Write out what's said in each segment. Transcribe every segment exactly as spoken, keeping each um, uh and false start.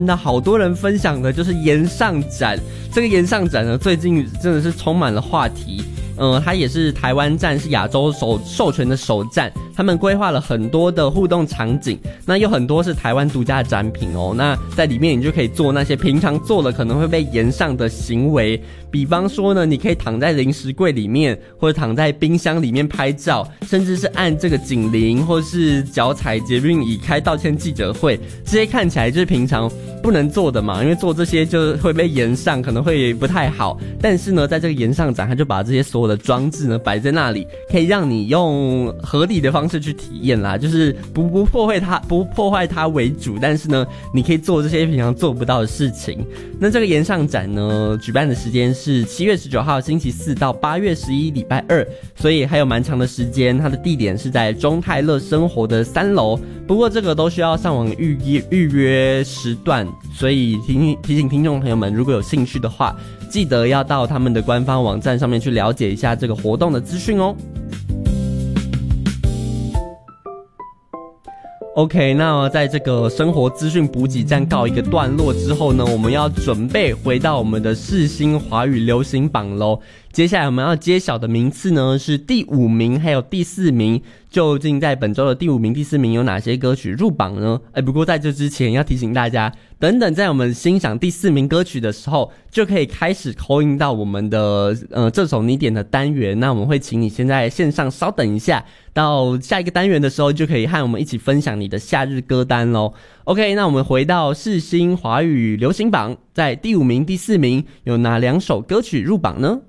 那好多人分享的就是岩上展，这个岩上展呢，最近真的是充满了话题。呃，它也是台湾站，是亚洲首授权的首站，他们规划了很多的互动场景，那有很多是台湾独家的展品哦。那在里面你就可以做那些平常做了可能会被炎上的行为，比方说呢，你可以躺在零食柜里面，或者躺在冰箱里面拍照，甚至是按这个警铃，或是脚踩捷运椅开道歉记者会，这些看起来就是平常不能做的嘛，因为做这些就会被炎上，可能会不太好。但是呢，在这个炎上展，他就把这些所有的装置呢摆在那里，可以让你用合理的方式去体验啦，就是不不破坏它，不破坏它为主，但是呢，你可以做这些平常做不到的事情。那这个炎上展呢，举办的时间是七月十九号星期四到八月十一礼拜二，所以还有蛮长的时间。它的地点是在中泰乐生活的三楼，不过这个都需要上网预约预约时段，所以提提醒听众朋友们，如果有兴趣的话，记得要到他们的官方网站上面去了解一下这个活动的资讯哦。OK， 那在这个生活资讯补给站告一个段落之后呢，我们要准备回到我们的世新华语流行榜咯。接下来我们要揭晓的名次呢是第五名还有第四名，究竟在本周的第五名第四名有哪些歌曲入榜呢？哎，不过在这之前要提醒大家，等等在我们欣赏第四名歌曲的时候，就可以开始 call in 到我们的呃这首你点的单元。那我们会请你先在线上稍等一下，到下一个单元的时候就可以和我们一起分享你的夏日歌单咯。 OK， 那我们回到世新华语流行榜，在第五名第四名有哪两首歌曲入榜呢？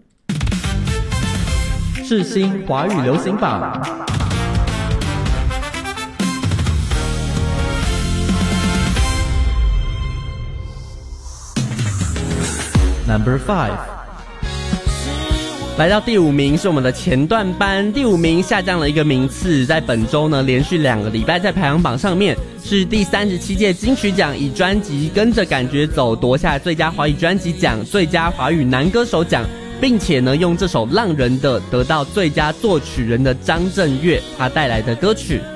世新华语流行榜Number five， 来到第五名是我们的前段班，第五名下降了一个名次，在本周呢连续两个礼拜在排行榜上面，是第三十七届金曲奖以专辑《跟着感觉走》夺下最佳华语专辑奖、最佳华语男歌手奖，并且呢用这首《浪人的》得到最佳作曲人的张震岳他带来的歌曲